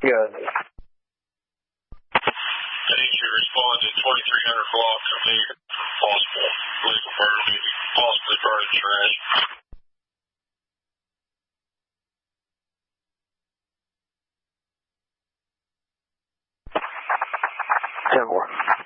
Good. I need you to respond to 2,300 blocks of possible legal burning, possibly burning trash. 10-4.